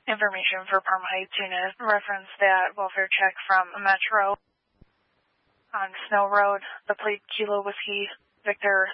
information for Parma Heights unit. Reference that welfare check from Metro on Snow Road. The plate Kilo Whiskey Victor